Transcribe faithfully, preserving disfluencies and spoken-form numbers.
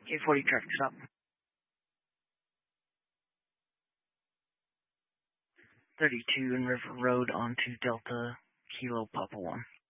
K forty traffic stop. thirty-two in River Road onto Delta Kilo Papa one.